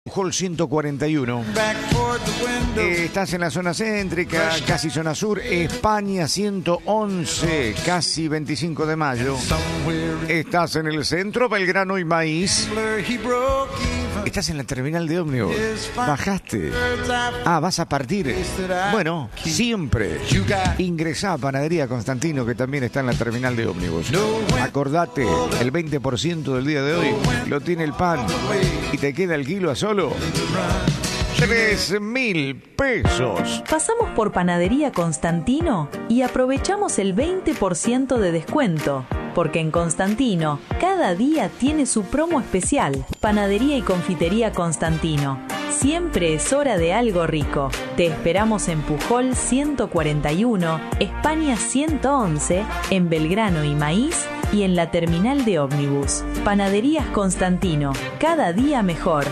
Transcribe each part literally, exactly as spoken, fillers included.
Hall ciento cuarenta y uno. Eh, estás en la zona céntrica, casi zona sur. España ciento once, casi veinticinco de mayo. Estás en el centro, Belgrano y Maíz. Estás en la terminal de ómnibus. Bajaste. Ah, vas a partir. Bueno, siempre ingresá a Panadería Constantino, que también está en la terminal de ómnibus. Acordate, el veinte por ciento del día de hoy lo tiene el pan y te queda el kilo a solo tres mil pesos. Pasamos por Panadería Constantino y aprovechamos el veinte por ciento de descuento. Porque en Constantino, cada día tiene su promo especial. Panadería y Confitería Constantino. Siempre es hora de algo rico. Te esperamos en Pujol ciento cuarenta y uno, España ciento once, en Belgrano y Maíz y en la terminal de ómnibus. Panaderías Constantino. Cada día mejor.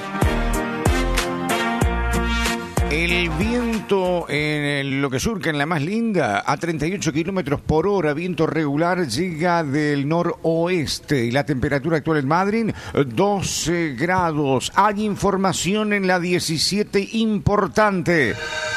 El viento en lo que surca en la más linda a treinta y ocho kilómetros por hora, viento regular, llega del noroeste y la temperatura actual en Madrid doce grados. Hay información en la diecisiete importante.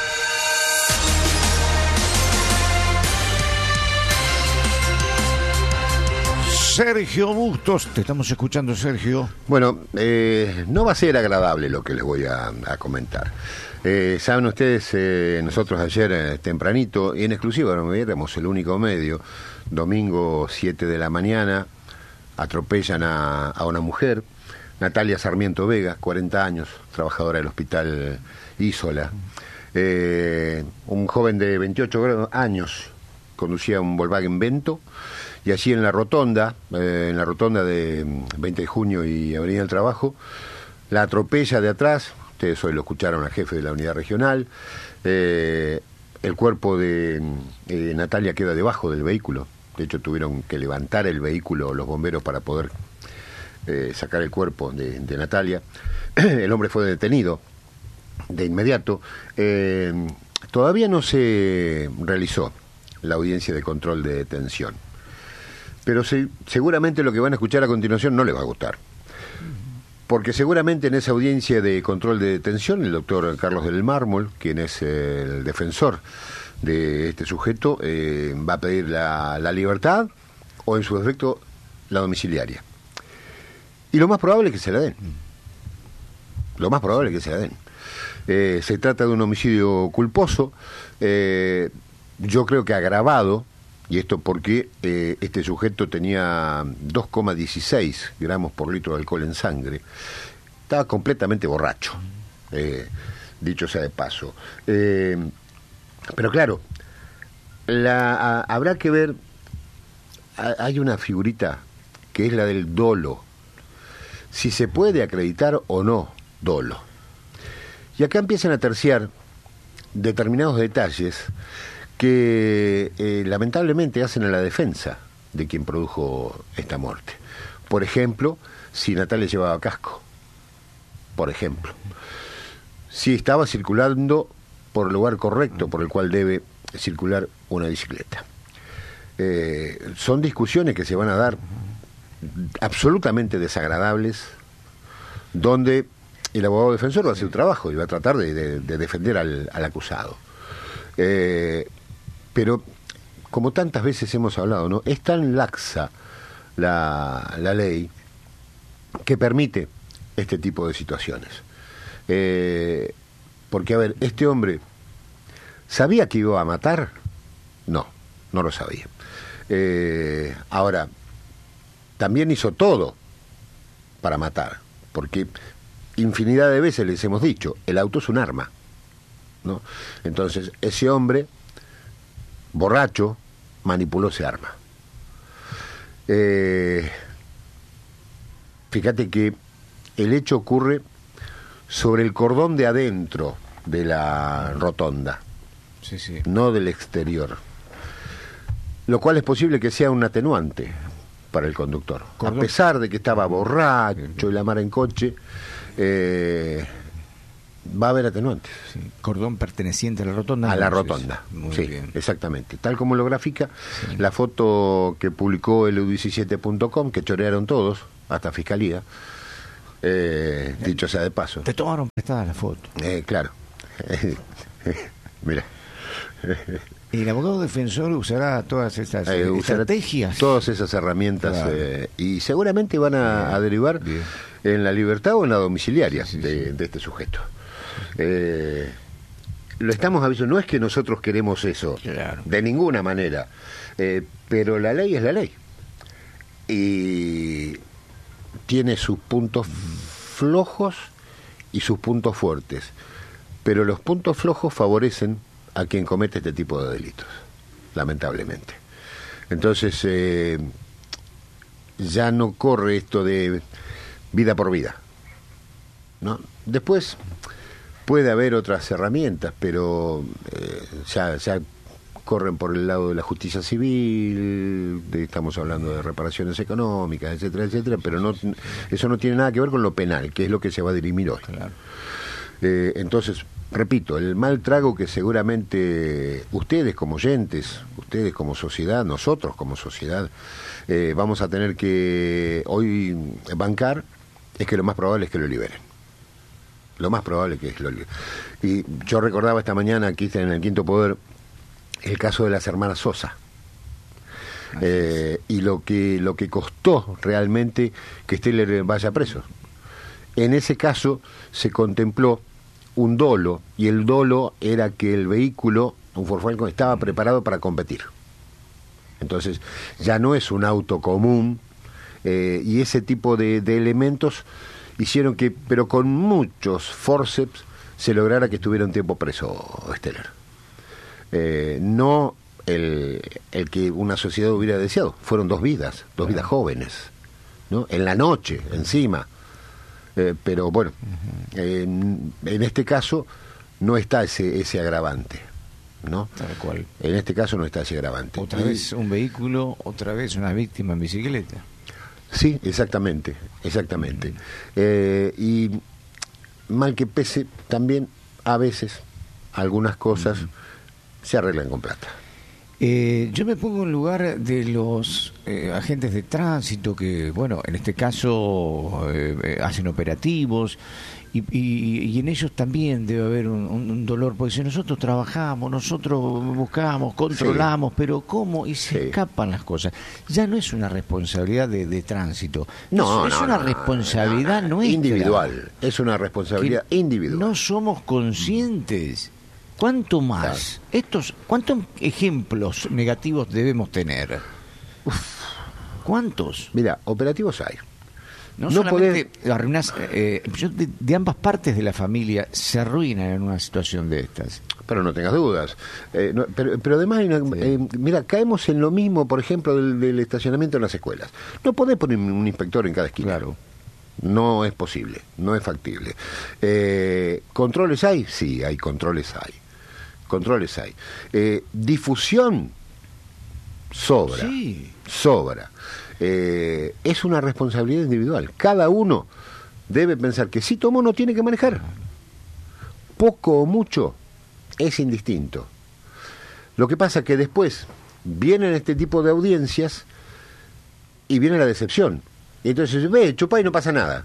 Sergio Bustos, te estamos escuchando, Sergio. Bueno, eh, no va a ser agradable lo que les voy a, a comentar. Eh, Saben ustedes, eh, nosotros ayer eh, tempranito, y en exclusiva, no me éramos el único medio, domingo siete de la mañana, atropellan a, a una mujer, Natalia Sarmiento Vega, cuarenta años, trabajadora del hospital Isola. Eh, un joven de veintiocho años conducía un Volkswagen Vento, y allí en la rotonda, eh, en la rotonda de veinte de junio y Avenida del Trabajo, la atropella de atrás. Ustedes hoy lo escucharon al jefe de la unidad regional. Eh, el cuerpo de eh, Natalia queda debajo del vehículo. De hecho, tuvieron que levantar el vehículo los bomberos para poder eh, sacar el cuerpo de, de Natalia. El hombre fue detenido de inmediato. Eh, todavía no se realizó la audiencia de control de detención. Pero se, seguramente lo que van a escuchar a continuación no les va a gustar. Porque seguramente en esa audiencia de control de detención, el doctor Carlos del Mármol, quien es el defensor de este sujeto, eh, va a pedir la, la libertad o, en su defecto, la domiciliaria. Y lo más probable es que se la den. Lo más probable es que se la den. Eh, se trata de un homicidio culposo, eh, yo creo que agravado. Y esto porque eh, este sujeto tenía dos coma dieciséis gramos por litro de alcohol en sangre. Estaba completamente borracho, eh, dicho sea de paso. Eh, pero claro, la, a, habrá que ver, a, hay una figurita que es la del dolo. Si se puede acreditar o no dolo. Y acá empiezan a terciar determinados detalles que eh, lamentablemente hacen a la defensa de quien produjo esta muerte. Por ejemplo, si Natalia llevaba casco, por ejemplo, si estaba circulando por el lugar correcto por el cual debe circular una bicicleta. Eh, son discusiones que se van a dar absolutamente desagradables, donde el abogado defensor va a hacer su trabajo y va a tratar de, de, de defender al, al acusado. Eh, Pero, como tantas veces hemos hablado, ¿no? Es tan laxa la, la ley que permite este tipo de situaciones. Eh, porque, a ver, ¿este hombre sabía que iba a matar? No, no lo sabía. Eh, ahora, también hizo todo para matar, porque infinidad de veces les hemos dicho, el auto es un arma, ¿no? Entonces, ese hombre borracho, manipuló ese arma. Eh, fíjate que el hecho ocurre sobre el cordón de adentro de la rotonda, sí, sí. No del exterior. Lo cual es posible que sea un atenuante para el conductor. Cordón. A pesar de que estaba borracho y la mar en coche, eh, va a haber atenuantes. Sí. Cordón perteneciente a la rotonda. A la rotonda, muy sí, bien. Exactamente. Tal como lo grafica sí. La foto que publicó el U diecisiete punto com, que chorearon todos, hasta Fiscalía, eh, dicho sea de paso. Te tomaron prestada la foto. Eh, claro. Mira. Y el abogado defensor usará todas estas eh, estrategias. Todas esas herramientas claro. eh, y seguramente van a, a derivar Bien. en la libertad o en la domiciliaria sí, sí, de, sí. de este sujeto. Eh, lo estamos avisando, no es que nosotros queremos eso, claro. de ninguna manera, eh, pero la ley es la ley. Y tiene sus puntos flojos y sus puntos fuertes. Pero los puntos flojos favorecen a quien comete este tipo de delitos, lamentablemente. Entonces, eh, ya no corre esto de vida por vida, ¿no? Después puede haber otras herramientas, pero eh, ya, ya corren por el lado de la justicia civil, de, estamos hablando de reparaciones económicas, etcétera, etcétera, pero no, eso no tiene nada que ver con lo penal, que es lo que se va a dirimir hoy. Claro. Eh, entonces, repito, el mal trago que seguramente ustedes como oyentes, ustedes como sociedad, nosotros como sociedad, eh, vamos a tener que hoy bancar, es que lo más probable es que lo liberen. Lo más probable que es lo liberen. Y yo recordaba esta mañana, aquí en el Quinto Poder, el caso de las hermanas Sosa. Eh, y lo que, lo que costó realmente que Steller vaya preso. En ese caso se contempló un dolo, y el dolo era que el vehículo, un Ford Falcon, estaba preparado para competir. Entonces, ya no es un auto común, eh, y ese tipo de, de elementos hicieron que, pero con muchos forceps, se lograra que estuviera un tiempo preso Steller. Eh, no el, el que una sociedad hubiera deseado. Fueron dos vidas, dos vidas jóvenes, ¿no? En la noche, encima. Eh, pero bueno, uh-huh. eh, en, en este caso no está ese ese agravante, ¿no? Tal cual. En este caso no está ese agravante. Otra y, vez un vehículo, otra vez una víctima en bicicleta. Sí, exactamente, exactamente. Uh-huh. Eh, y mal que pese, también a veces algunas cosas uh-huh. se arreglan con plata. Eh, yo me pongo en lugar de los eh, agentes de tránsito que, bueno, en este caso eh, hacen operativos y, y, y en ellos también debe haber un, un dolor, porque si nosotros trabajamos, nosotros buscamos, controlamos, sí. pero ¿cómo? Y se sí. escapan las cosas. Ya no es una responsabilidad de, de tránsito, no, es, no, es una no, responsabilidad no, no, nuestra. Individual, es una responsabilidad individual. No somos conscientes. ¿Cuánto más? Claro. Estos, ¿cuántos ejemplos negativos debemos tener? Uf, ¿cuántos? Mira, operativos hay. No, no solamente podés... arruinas, eh, yo de, de ambas partes de la familia se arruinan en una situación de estas. Pero no tengas dudas. Eh, no, pero, pero además, hay una, sí. eh, mira, caemos en lo mismo, por ejemplo, del, del estacionamiento en las escuelas. No podés poner un inspector en cada esquina. Claro. No es posible, no es factible. Eh, ¿Controles hay? Sí, hay controles hay. Controles hay. Eh, difusión sobra. Sí. Sobra. Eh, es una responsabilidad individual. Cada uno debe pensar que si tomó no tiene que manejar. Poco o mucho es indistinto. Lo que pasa es que después vienen este tipo de audiencias y viene la decepción. Y entonces, ve, chupá y no pasa nada.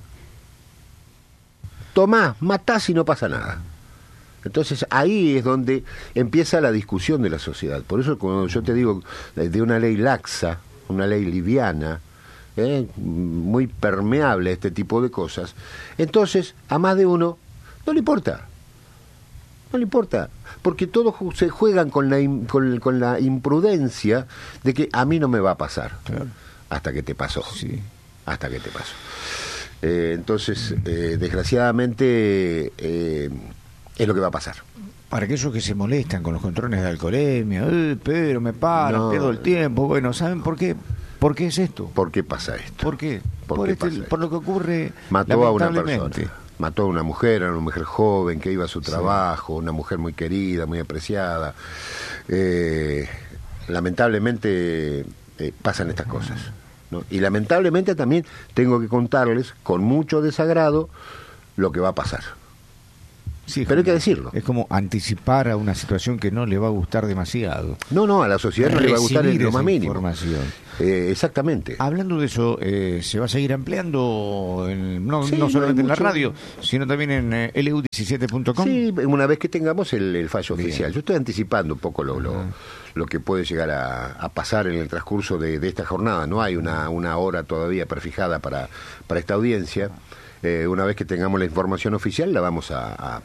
Tomá, matás y no pasa nada. Entonces ahí es donde empieza la discusión de la sociedad. Por eso cuando yo te digo de una ley laxa, una ley liviana, ¿eh? muy permeable a este tipo de cosas, entonces a más de uno no le importa. No le importa, porque todos se juegan con la, con, con la imprudencia de que a mí no me va a pasar. Claro. Hasta que te pasó. Sí. Hasta que te pasó. Eh, entonces, eh, desgraciadamente... Eh, es lo que va a pasar. Para aquellos que se molestan con los controles de alcoholemia, eh, pero me paran, no, pierdo el tiempo, bueno, ¿saben por qué? ¿Por qué es esto? ¿Por qué pasa esto? ¿Por qué? ¿Por, por, qué este, pasa por lo que ocurre. Mató a una persona, mató a una mujer, a una mujer joven que iba a su trabajo, sí. una mujer muy querida, muy apreciada. Eh, lamentablemente eh, pasan estas cosas, ¿no? Y lamentablemente también tengo que contarles con mucho desagrado lo que va a pasar. Sí, pero hay que decirlo. Es como anticipar a una situación que no le va a gustar demasiado. No, no, a la sociedad no le va a gustar en lo más mínimo. Información. Eh, exactamente. Hablando de eso, eh, ¿se va a seguir ampliando en, no, sí, no solamente no en la mucho... radio, sino también en eh, L U diecisiete punto com? Sí, una vez que tengamos el, el fallo Bien. oficial. Yo estoy anticipando un poco lo, lo, uh-huh. lo que puede llegar a, a pasar en el transcurso de, de esta jornada. No hay una, una hora todavía prefijada para, para esta audiencia. Eh, una vez que tengamos la información oficial, la vamos a... a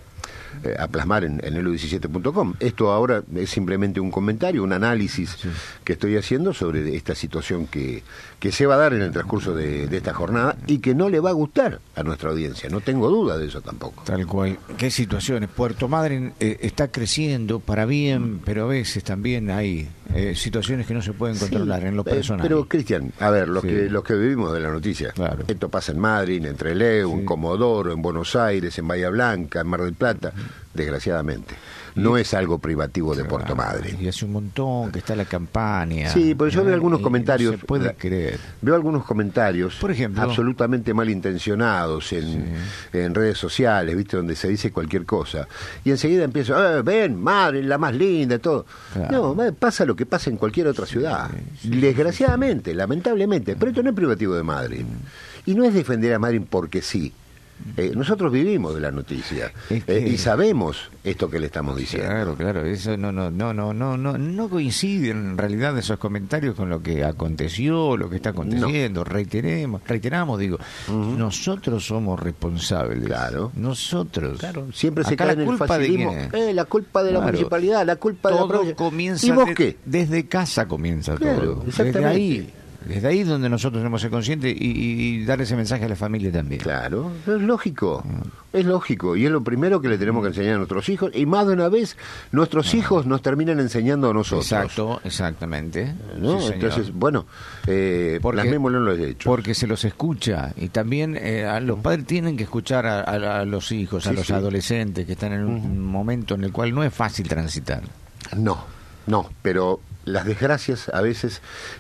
a plasmar en, en L U diecisiete punto com. Esto ahora es simplemente un comentario, un análisis sí. que estoy haciendo sobre esta situación que, que se va a dar en el transcurso de, de esta jornada y que no le va a gustar a nuestra audiencia, no tengo duda de eso tampoco. Tal cual. ¿Qué situaciones? Puerto Madryn eh, está creciendo para bien, pero a veces también hay eh, situaciones que no se pueden controlar sí, en lo personal. Eh, pero Cristian, a ver, los, sí. que, los que vivimos de la noticia, claro. esto pasa en Madryn, en Trelew, sí. en Comodoro, en Buenos Aires, en Bahía Blanca, en Mar del Plata, desgraciadamente. No y, es algo privativo de Puerto Madryn. Y hace un montón que está la campaña. Sí, pero yo veo algunos eh, comentarios. No se puede creer. Veo algunos comentarios, por ejemplo, absolutamente malintencionados en, sí. en redes sociales, ¿viste? Donde se dice cualquier cosa. Y enseguida empiezo, eh, ven, Madryn, la más linda, todo. Claro. No, pasa lo que pasa en cualquier otra ciudad. Sí, sí, desgraciadamente, sí. lamentablemente. Pero esto no es privativo de Madryn. Y no es defender a Madryn porque sí. Eh, nosotros vivimos de la noticia es que, eh, y sabemos esto que le estamos diciendo. Claro, claro, eso no, no, no, no, no, no, no coinciden en realidad esos comentarios con lo que aconteció, lo que está aconteciendo. No. Reiteremos, reiteramos, digo, uh-huh. nosotros somos responsables. Claro, nosotros. Claro, siempre se Acá cae la en el culpa facilismo. De eh, la culpa de claro. la municipalidad, la culpa todo de la provincia. Comienza ¿Y vos de, qué? Desde casa comienza claro, todo. Exactamente. Desde ahí. Desde ahí donde nosotros tenemos que ser conscientes y, y dar ese mensaje a la familia también. Claro, es lógico, es lógico. Y es lo primero que le tenemos que enseñar a nuestros hijos. Y más de una vez, nuestros hijos nos terminan enseñando a nosotros. Exacto, exactamente. ¿No? Sí, entonces, bueno, eh, plasmémoslo en los hechos. Porque se los escucha. Y también eh, a los padres tienen que escuchar a, a, a los hijos, a sí, los sí. adolescentes que están en un uh-huh. momento en el cual no es fácil transitar. No, no, pero las desgracias a veces...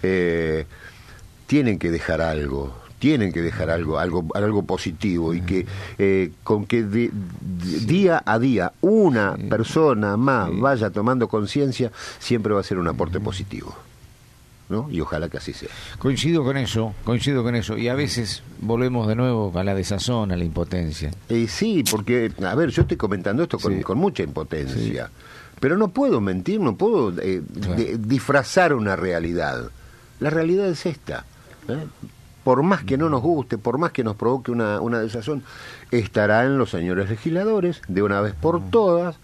Eh, tienen que dejar algo, tienen que dejar algo, algo, algo positivo y que eh, con que de, de, día a día una persona más vaya tomando conciencia, siempre va a ser un aporte positivo, ¿no? Y ojalá que así sea. Coincido con eso, coincido con eso, y a veces volvemos de nuevo a la desazón, a la impotencia. Eh, sí, porque, a ver, yo estoy comentando esto con, sí. con mucha impotencia, sí. pero no puedo mentir, no puedo eh, claro. de, disfrazar una realidad. La realidad es esta. ¿Eh? Por más que no nos guste, por más que nos provoque una, una desazón, estará en los señores legisladores, de una vez por todas,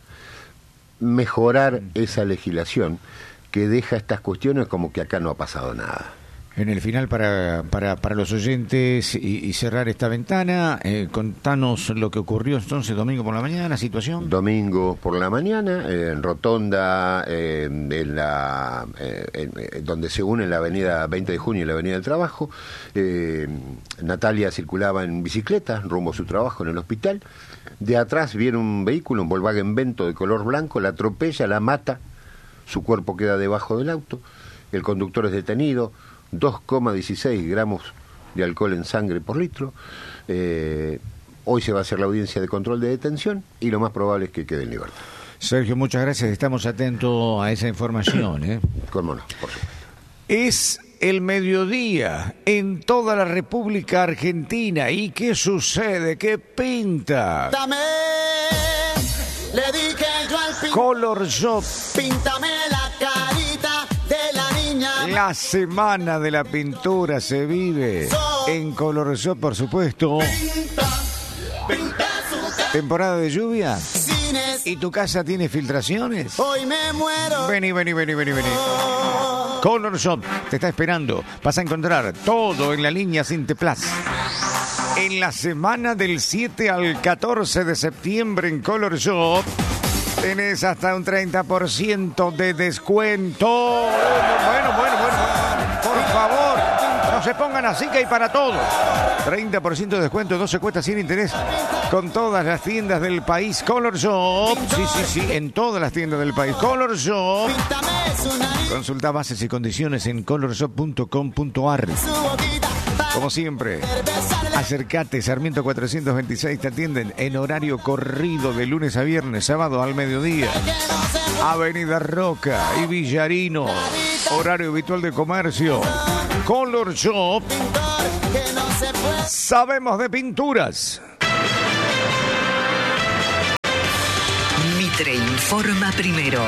mejorar esa legislación que deja estas cuestiones como que acá no ha pasado nada. En el final, para, para, para los oyentes y, y cerrar esta ventana, eh, contanos lo que ocurrió entonces domingo por la mañana, situación. Domingo por la mañana, eh, en Rotonda, eh, en la, eh, en, eh, donde se une la avenida veinte de junio y la avenida del Trabajo, eh, Natalia circulaba en bicicleta rumbo a su trabajo en el hospital. De atrás viene un vehículo, un Volkswagen Vento de color blanco, la atropella, la mata, su cuerpo queda debajo del auto, el conductor es detenido, dos coma dieciséis gramos de alcohol en sangre por litro. Eh, hoy se va a hacer la audiencia de control de detención y lo más probable es que quede en libertad. Sergio, muchas gracias. Estamos atentos a esa información. ¿eh? Cómo no, por supuesto. Es el mediodía en toda la República Argentina. ¿Y qué sucede? ¿Qué pinta? Dame, le dije yo al pin... Color Shop. Píntame la carita de la niña. La semana de la pintura se vive en Color Shop, por supuesto. Pinta, pinta su... Temporada de lluvia. Cines. ¿Y tu casa tiene filtraciones? Hoy me muero. Vení, vení, vení, vení, vení. Color Shop te está esperando. Vas a encontrar todo en la línea Cinte Plus. En la semana del siete al catorce de septiembre en Color Shop tenés hasta un treinta por ciento de descuento. Bueno, bueno, bueno, bueno. Por favor, no se pongan así que hay para todo. treinta por ciento de descuento, doce cuotas sin interés con todas las tiendas del país. Color Shop. Sí, sí, sí, en todas las tiendas del país. Color Shop. Consulta bases y condiciones en color shop punto com punto ar. Como siempre, acércate, Sarmiento cuatrocientos veintiséis, te atienden en horario corrido de lunes a viernes, sábado al mediodía. Avenida Roca y Villarino, horario habitual de comercio. Color Shop, sabemos de pinturas. Mitre informa primero.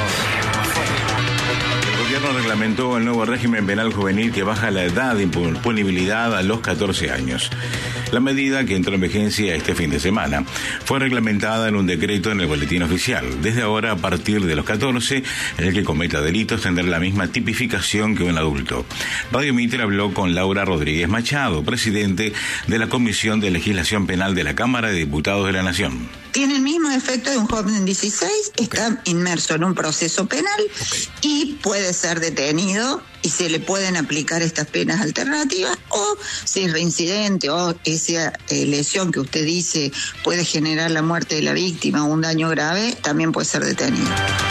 El gobierno reglamentó el nuevo régimen penal juvenil que baja la edad de impunibilidad a los catorce años. La medida, que entró en vigencia este fin de semana, fue reglamentada en un decreto en el boletín oficial. Desde ahora, a partir de los catorce, el que cometa delitos tendrá la misma tipificación que un adulto. Radio Mitre habló con Laura Rodríguez Machado, presidente de la Comisión de Legislación Penal de la Cámara de Diputados de la Nación. Tiene el mismo efecto de un joven de dieciséis, está inmerso en un proceso penal y puede ser detenido y se le pueden aplicar estas penas alternativas, o si es reincidente o esa eh, lesión que usted dice puede generar la muerte de la víctima o un daño grave, también puede ser detenido.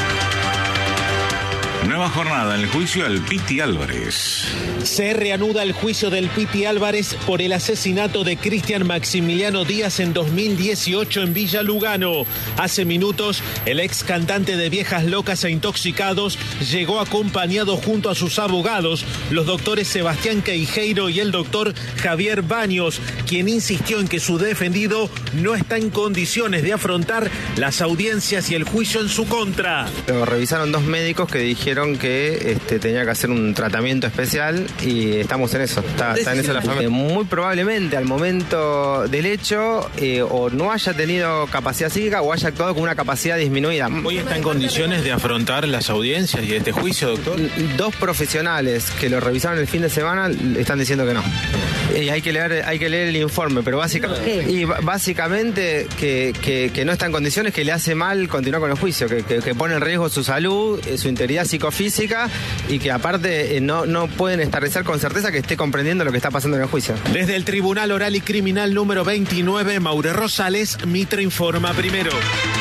Nueva jornada en el juicio al Piti Álvarez. Se reanuda el juicio del Piti Álvarez por el asesinato de Cristian Maximiliano Díaz en dos mil dieciocho en Villa Lugano. Hace minutos, el ex cantante de Viejas Locas e Intoxicados llegó acompañado junto a sus abogados, los doctores Sebastián Queijeiro y el doctor Javier Baños, quien insistió en que su defendido no está en condiciones de afrontar las audiencias y el juicio en su contra. Lo revisaron dos médicos que dijeron que este, tenía que hacer un tratamiento especial y estamos en eso, está, está en eso la familia. Muy probablemente al momento del hecho eh, o no haya tenido capacidad psíquica o haya actuado con una capacidad disminuida. ¿Hoy está en condiciones de afrontar las audiencias y este juicio, doctor? Dos profesionales que lo revisaron el fin de semana están diciendo que no. Y hay que leer, hay que leer el informe, pero básicamente, y básicamente que, que, que no está en condiciones, que le hace mal continuar con el juicio, que, que, que pone en riesgo su salud, su integridad psicofísica y que aparte eh, no, no pueden establecer con certeza que esté comprendiendo lo que está pasando en el juicio. Desde el Tribunal Oral y Criminal número veintinueve, Maure Rosales, Mitre informa primero.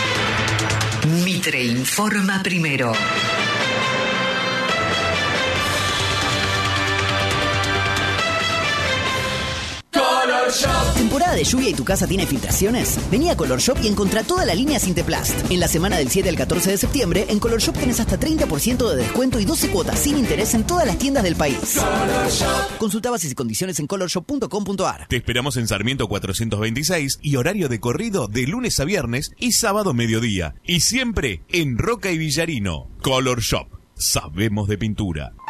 Mitre informa primero. ¿Temporada de lluvia y tu casa tiene filtraciones? Vení a Color Shop y encontrá toda la línea Sinteplast. En la semana del siete al catorce de septiembre, en Color Shop tenés hasta treinta por ciento de descuento y doce cuotas sin interés en todas las tiendas del país. Color Shop. Consulta bases y condiciones en color shop punto com punto a r. Te esperamos en Sarmiento cuatrocientos veintiséis y horario de corrido de lunes a viernes y sábado mediodía. Y siempre en Roca y Villarino. Color Shop. Sabemos de pintura.